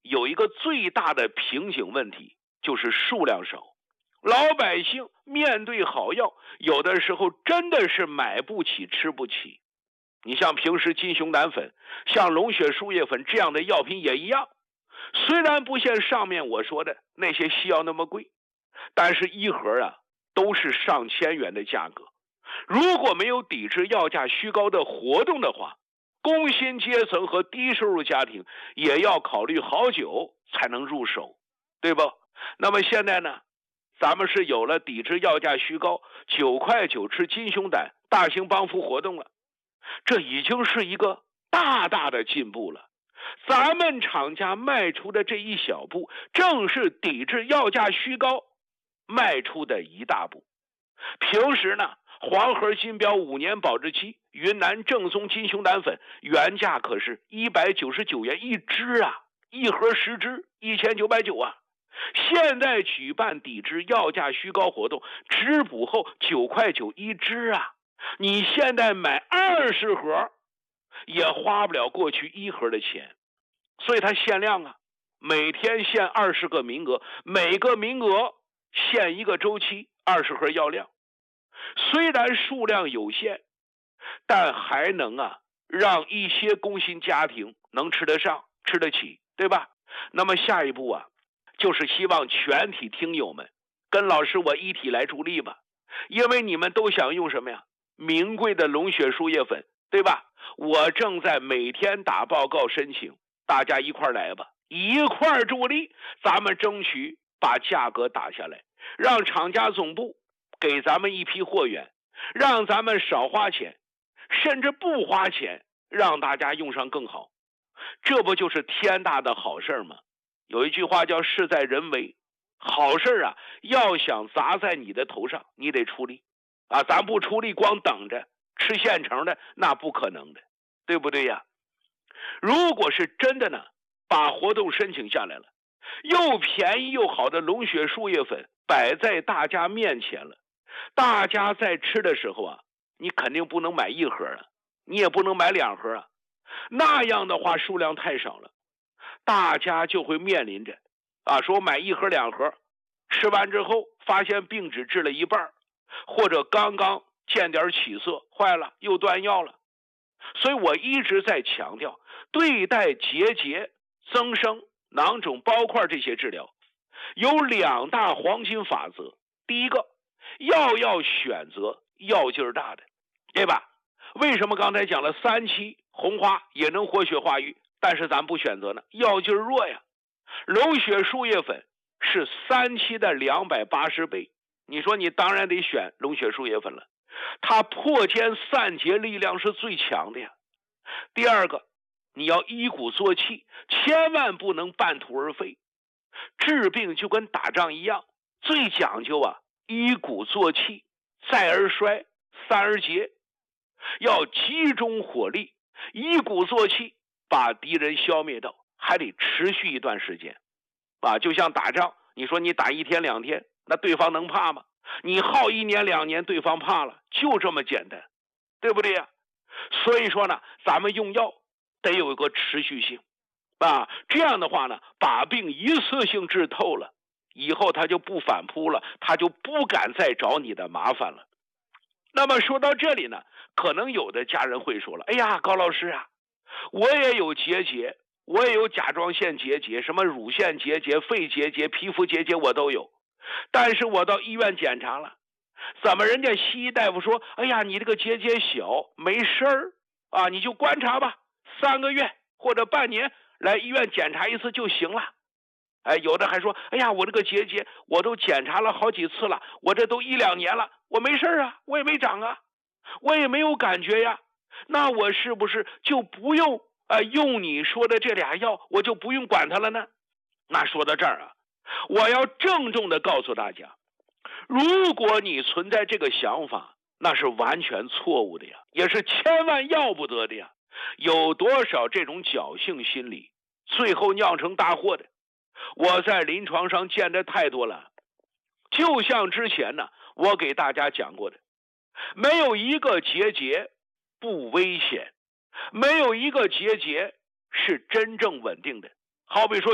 有一个最大的瓶颈问题，就是数量少。老百姓面对好药，有的时候真的是买不起吃不起。你像平时金熊胆粉，像龙血输液粉这样的药品也一样，虽然不像上面我说的那些西药那么贵，但是一盒都是上千元的价格。如果没有抵制药价虚高的活动的话，工薪阶层和低收入家庭也要考虑好久才能入手，对不？那么现在呢，咱们是有了抵制药价虚高9块9吃金熊胆大型帮扶活动了，这已经是一个大大的进步了。咱们厂家迈出的这一小步，正是抵制药价虚高迈出的一大步。平时呢，黄河金标5年保质期云南正宗金熊胆粉原价可是199元一支啊，一盒10支1990啊。现在举办抵制药价虚高活动，质补后9块9一支啊，你现在买20盒也花不了过去1盒的钱，所以它限量啊，每天限20个名额，每个名额限1个周期20盒药量。虽然数量有限，但还能让一些工薪家庭能吃得上吃得起，对吧？那么下一步就是希望全体听友们跟老师我一体来助力吧，因为你们都想用什么呀？名贵的龙血输液粉，对吧？我正在每天打报告申请，大家一块来吧，一块助力，咱们争取把价格打下来，让厂家总部给咱们一批货源，让咱们少花钱，甚至不花钱，让大家用上更好。这不就是天大的好事吗？有一句话叫事在人为，好事要想砸在你的头上，你得出力咱不出力光等着吃现成的，那不可能的，对不对呀？如果是真的呢，把活动申请下来了，又便宜又好的龙血输液粉摆在大家面前了，大家在吃的时候你肯定不能买1盒你也不能买2盒那样的话数量太少了，大家就会面临着说买1盒2盒，吃完之后发现病只治了一半，或者刚刚见点起色坏了又断药了。所以我一直在强调，对待结节、增生、囊肿包块这些治疗有2大黄金法则。第一个，要选择药劲大的，对吧？为什么刚才讲了3期红花也能活血化瘀，但是咱不选择呢？药劲弱呀。龙血输液粉是3期的280倍，你说你当然得选龙血输液粉了，它破坚散结力量是最强的呀。第二个，你要一鼓作气，千万不能半途而废。治病就跟打仗一样，最讲究一鼓作气，再而衰，三而竭，要集中火力，一鼓作气把敌人消灭掉，还得持续一段时间就像打仗，你说你打1天2天，那对方能怕吗？你耗1年2年，对方怕了，就这么简单，对不对呀？所以说呢，咱们用药得有一个持续性这样的话呢，把病一次性治透了，以后他就不反扑了，他就不敢再找你的麻烦了。那么说到这里呢，可能有的家人会说了，哎呀，高老师我也有结节，我也有甲状腺结节，什么乳腺结节、肺结节、皮肤结节我都有，但是我到医院检查了，怎么人家西医大夫说，哎呀，你这个结节小，没事儿你就观察吧，3个月或者半年来医院检查一次就行了。有的还说，哎呀，我这个结节我都检查了好几次了，我这都1、2年了，我没事我也没长我也没有感觉呀，那我是不是就不用用你说的这俩药，我就不用管它了呢？那说到这儿我要郑重的告诉大家，如果你存在这个想法，那是完全错误的呀，也是千万要不得的呀。有多少这种侥幸心理，最后酿成大祸的，我在临床上见得太多了。就像之前呢，我给大家讲过的，没有一个结节不危险，没有一个结节是真正稳定的。好比说